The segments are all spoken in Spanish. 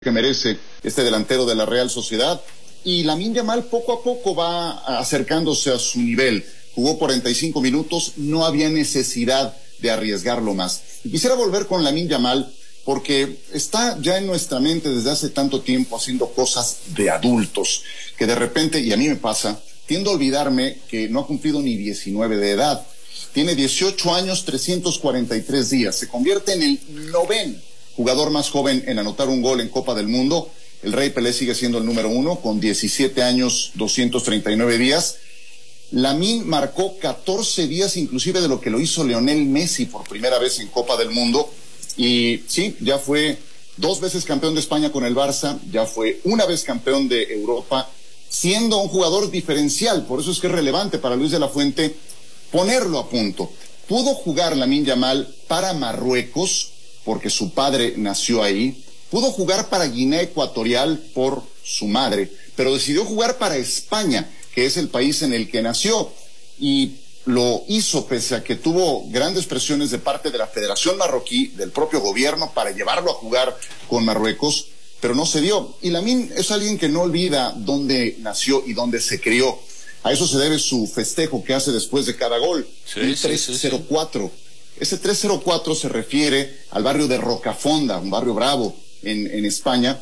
que merece este delantero de la Real Sociedad, y Lamine Yamal poco a poco va acercándose a su nivel. Jugó 45 minutos, no había necesidad de arriesgarlo más. Y quisiera volver con Lamine Yamal porque está ya en nuestra mente desde hace tanto tiempo haciendo cosas de adultos, que de repente, y a mí me pasa, tiendo a olvidarme que no ha cumplido ni 19 de edad. Tiene 18 años, 343 días. Se convierte en el noveno jugador más joven en anotar un gol en Copa del Mundo. El Rey Pelé sigue siendo el número 1 con 17 años, 239 días. Lamine marcó 14 días inclusive de lo que lo hizo Lionel Messi por primera vez en Copa del Mundo. Y sí, ya fue 2 veces campeón de España con el Barça, ya fue 1 vez campeón de Europa, siendo un jugador diferencial. Por eso es que es relevante para Luis de la Fuente ponerlo a punto. Pudo jugar Lamine Yamal para Marruecos, porque su padre nació ahí. Pudo jugar para Guinea Ecuatorial por su madre, pero decidió jugar para España, que es el país en el que nació, y lo hizo pese a que tuvo grandes presiones de parte de la Federación Marroquí, del propio gobierno, para llevarlo a jugar con Marruecos, pero no se dio. Y Lamine es alguien que no olvida dónde nació y dónde se crió. A eso se debe su festejo que hace después de cada gol, un 304. Ese 304 se refiere al barrio de Rocafonda, un barrio bravo en España,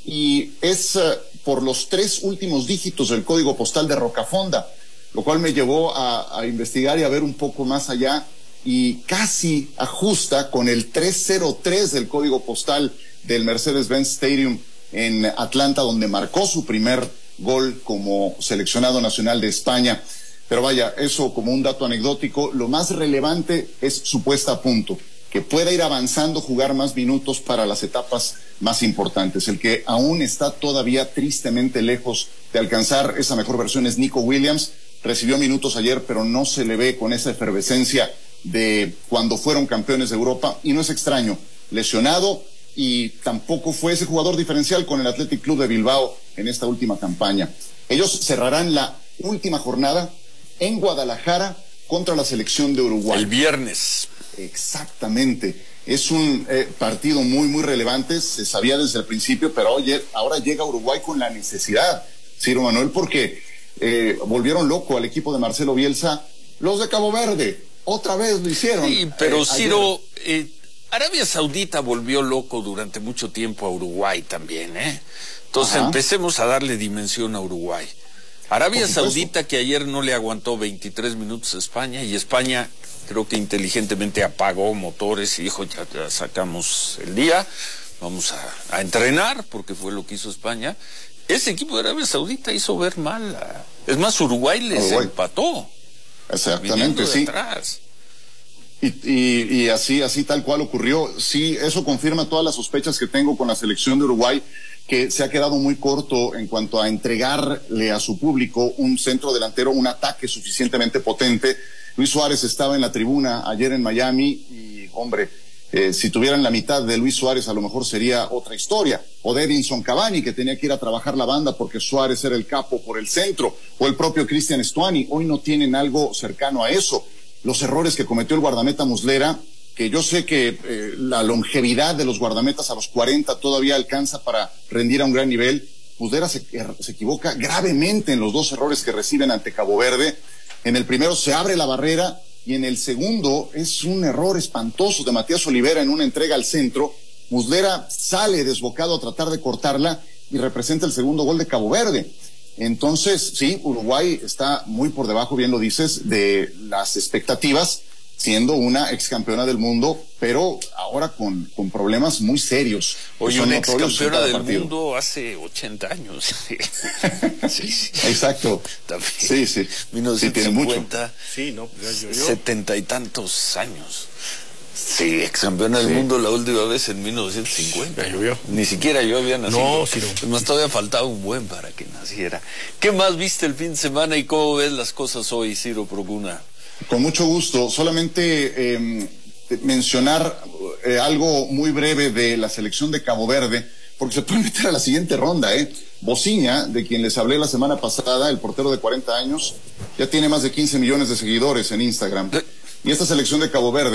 y es por los 3 últimos dígitos del código postal de Rocafonda, lo cual me llevó a investigar y a ver un poco más allá, y casi ajusta con el 303 del código postal del Mercedes-Benz Stadium en Atlanta, donde marcó su primer gol como seleccionado nacional de España. Pero vaya, eso como un dato anecdótico. Lo más relevante es su puesta a punto, que pueda ir avanzando, jugar más minutos para las etapas más importantes. El que aún está todavía tristemente lejos de alcanzar esa mejor versión es Nico Williams. Recibió minutos ayer, pero no se le ve con esa efervescencia de cuando fueron campeones de Europa, y no es extraño, lesionado, y tampoco fue ese jugador diferencial con el Athletic Club de Bilbao en esta última campaña. Ellos cerrarán la última jornada en Guadalajara contra la selección de Uruguay. El viernes. Exactamente. Es un partido muy, muy relevante. Se sabía desde el principio, pero ahora llega Uruguay con la necesidad, Ciro Manuel, porque volvieron loco al equipo de Marcelo Bielsa los de Cabo Verde. Otra vez lo hicieron. Sí, pero Ciro, Arabia Saudita volvió loco durante mucho tiempo a Uruguay también, ¿eh? Entonces empecemos a darle dimensión a Uruguay. Arabia Saudita, que ayer no le aguantó 23 minutos a España, y España creo que inteligentemente apagó motores y dijo, ya sacamos el día, vamos a entrenar, porque fue lo que hizo España. Ese equipo de Arabia Saudita hizo ver mal es más, Uruguay les empató. Exactamente, sí. Atrás. Y así tal cual ocurrió. Sí, eso confirma todas las sospechas que tengo con la selección de Uruguay, que se ha quedado muy corto en cuanto a entregarle a su público un centro delantero, un ataque suficientemente potente. Luis Suárez estaba en la tribuna ayer en Miami y, hombre, si tuvieran la mitad de Luis Suárez a lo mejor sería otra historia. O de Edinson Cavani, que tenía que ir a trabajar la banda porque Suárez era el capo por el centro. O el propio Cristian Stuani. Hoy no tienen algo cercano a eso. Los errores que cometió el guardameta Muslera, que yo sé que la longevidad de los guardametas a los 40 todavía alcanza para rendir a un gran nivel. Muslera se equivoca gravemente en los 2 errores que reciben ante Cabo Verde. En el primero se abre la barrera, y en el segundo es un error espantoso de Matías Olivera en una entrega al centro. Muslera sale desbocado a tratar de cortarla y representa el segundo gol de Cabo Verde. Entonces, sí, Uruguay está muy por debajo, bien lo dices, de las expectativas, siendo una excampeona del mundo, pero ahora con problemas muy serios. Oye, una excampeona del mundo hace 80 años. Sí. Exacto. También. Sí. 1950. Sí, tiene mucho. Sí, no, yo. 70 y tantos años. Sí, excampeona del mundo la última vez en 1950. Llovió. Ni siquiera yo había nacido. No, sí, no. Además, todavía faltaba un buen para que naciera. ¿Qué más viste el fin de semana y cómo ves las cosas hoy, Ciro Procuna? Con mucho gusto. Solamente mencionar algo muy breve de la selección de Cabo Verde, porque se puede meter a la siguiente ronda, Bociña, de quien les hablé la semana pasada, el portero de 40 años, ya tiene más de 15 millones de seguidores en Instagram. Y esta selección de Cabo Verde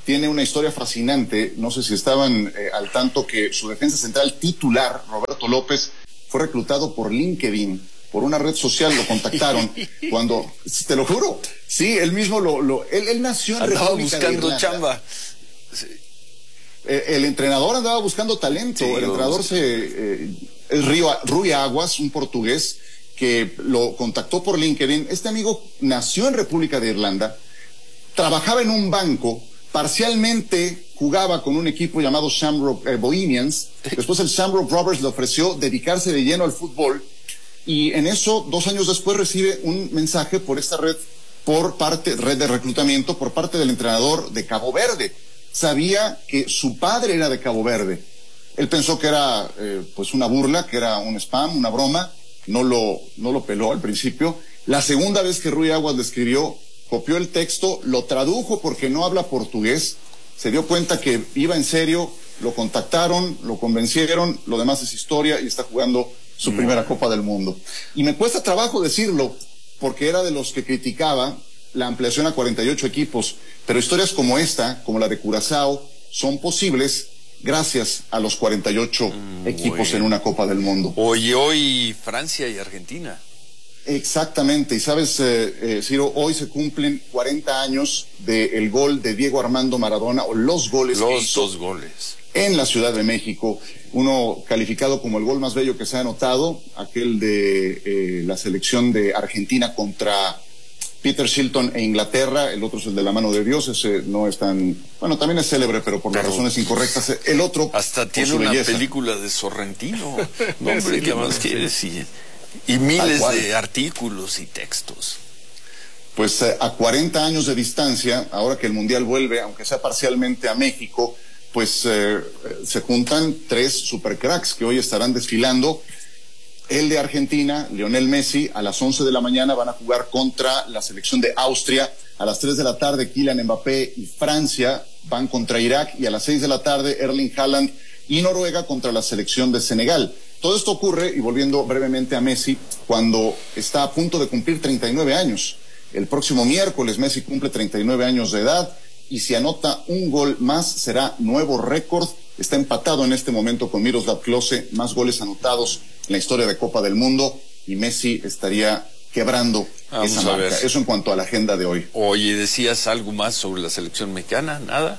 tiene una historia fascinante. No sé si estaban al tanto que su defensa central titular, Roberto López, fue reclutado por LinkedIn, por una red social. Lo contactaron cuando, te lo juro, sí, él mismo él nació en andaba República de buscando Irlanda. chamba. Sí. El entrenador andaba buscando talento. Sí, el entrenador es Rui Aguas, un portugués que lo contactó por LinkedIn. Este amigo nació en República de Irlanda, trabajaba en un banco, parcialmente jugaba con un equipo llamado Shamrock Bohemians. Después el Shamrock Rovers le ofreció dedicarse de lleno al fútbol, y en eso, 2 años después, recibe un mensaje por esta red de reclutamiento, por parte del entrenador de Cabo Verde. Sabía que su padre era de Cabo Verde. Él pensó que era pues una burla, que era un spam, una broma. No lo peló al principio. La segunda vez que Rui Aguas le escribió, copió el texto, lo tradujo porque no habla portugués, se dio cuenta que iba en serio, lo contactaron, lo convencieron, lo demás es historia, y está jugando su primera Copa del Mundo. Y me cuesta trabajo decirlo, porque era de los que criticaba la ampliación a 48 equipos, pero historias como esta, como la de Curazao, son posibles gracias a los 48 equipos en una Copa del Mundo. Hoy Francia y Argentina. Exactamente, y sabes, Ciro, hoy se cumplen 40 años del gol de Diego Armando Maradona, o los goles que hizo 2 goles en la Ciudad de México. Uno calificado como el gol más bello que se ha anotado, aquel de la selección de Argentina contra Peter Shilton e Inglaterra. El otro es el de la mano de Dios. Ese no es tan, bueno, también es célebre, pero por las razones incorrectas. El otro, hasta tiene una película de Sorrentino. No, hombre, ¿qué más quiere decir? Y miles de artículos y textos. Pues a 40 años de distancia, ahora que el Mundial vuelve, aunque sea parcialmente a México, pues se juntan 3 supercracks que hoy estarán desfilando. El de Argentina, Lionel Messi, a las 11 de la mañana van a jugar contra la selección de Austria. A las 3 de la tarde, Kylian Mbappé y Francia van contra Irak. Y a las 6 de la tarde, Erling Haaland y Noruega contra la selección de Senegal. Todo esto ocurre, y volviendo brevemente a Messi, cuando está a punto de cumplir 39 años. El próximo miércoles Messi cumple 39 años de edad, y si anota un gol más será nuevo récord. Está empatado en este momento con Miroslav Klose, más goles anotados en la historia de Copa del Mundo, y Messi estaría quebrando esa marca. Eso en cuanto a la agenda de hoy. Oye, ¿decías algo más sobre la selección mexicana? ¿Nada?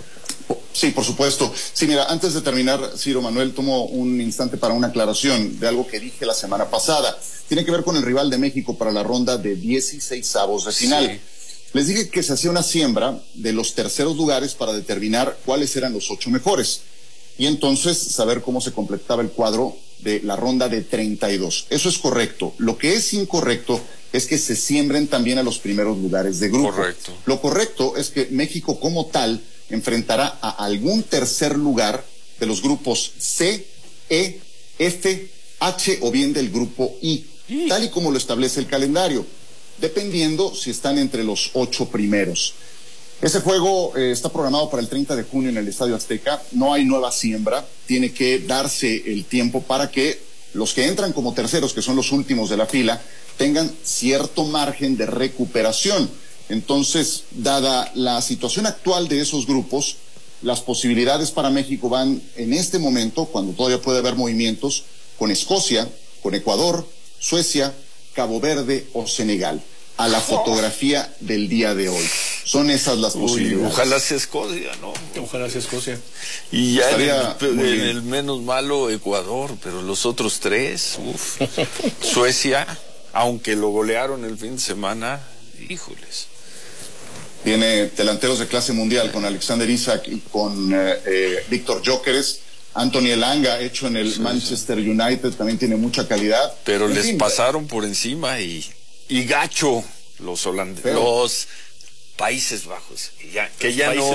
Sí, por supuesto. Sí, mira, antes de terminar, Ciro, Manuel, tomo un instante para una aclaración de algo que dije la semana pasada. Tiene que ver con el rival de México para la ronda de 16avos de final. Sí. Les dije que se hacía una siembra de los terceros lugares para determinar cuáles eran los 8 mejores, y entonces saber cómo se completaba el cuadro de la ronda de 32. Eso es correcto. Lo que es incorrecto es que se siembren también a los primeros lugares de grupo. Correcto. Lo correcto es que México como tal enfrentará a algún tercer lugar de los grupos C, E, F, H o bien del grupo I, tal y como lo establece el calendario, dependiendo si están entre los 8 primeros. Ese juego está programado para el 30 de junio en el Estadio Azteca. No hay nueva siembra, tiene que darse el tiempo para que los que entran como terceros, que son los últimos de la fila, tengan cierto margen de recuperación. Entonces, dada la situación actual de esos grupos, las posibilidades para México van en este momento, cuando todavía puede haber movimientos, con Escocia, con Ecuador, Suecia, Cabo Verde o Senegal, a la fotografía del día de hoy. Son esas las posibilidades. Ojalá sea Escocia, ¿no? Ojalá sea Escocia. Y ya en el menos malo Ecuador, pero los otros 3, Suecia, aunque lo golearon el fin de semana, híjoles. Tiene delanteros de clase mundial con Alexander Isak y con Víctor Gyökeres. Anthony Elanga, hecho en el Manchester United, también tiene mucha calidad. Pero les pasaron por encima y gacho los holandeses, los Países Bajos, que ya no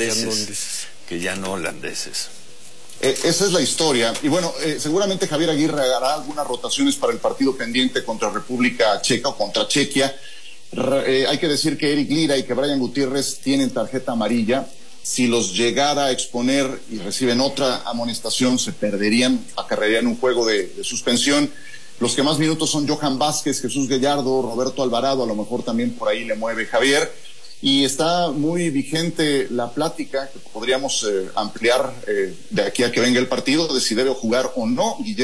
holandeses. Esa es la historia. Y bueno, seguramente Javier Aguirre hará algunas rotaciones para el partido pendiente contra República Checa o contra Chequia. Hay que decir que Eric Lira y que Brian Gutiérrez tienen tarjeta amarilla. Si los llegara a exponer y reciben otra amonestación, se perderían, acarrearían un juego de suspensión. Los que más minutos son Johan Vázquez, Jesús Gallardo, Roberto Alvarado, a lo mejor también por ahí le mueve Javier. y está muy vigente la plática que podríamos ampliar de aquí a que venga el partido, de si debe jugar o no Guillermo